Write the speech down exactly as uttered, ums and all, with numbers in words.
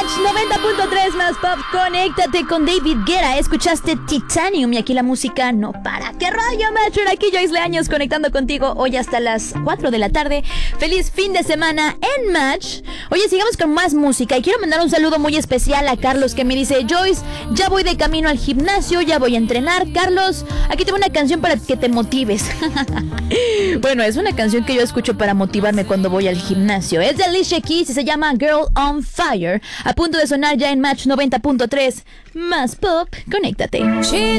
Match noventa punto tres más pop. Conéctate con David Guetta. Escuchaste Titanium y aquí la música no para. ¿Qué rollo, Match? Aquí Joyce Leaños conectando contigo hoy hasta las cuatro de la tarde. Feliz fin de semana en Match. Oye, sigamos con más música y quiero mandar un saludo muy especial a Carlos que me dice: Joyce, ya voy de camino al gimnasio, ya voy a entrenar. Carlos, aquí tengo una canción para que te motives. Bueno, es una canción que yo escucho para motivarme cuando voy al gimnasio. Es de Alicia Keys y se llama Girl on Fire. A punto de sonar ya en Match noventa punto tres. Más pop, conéctate.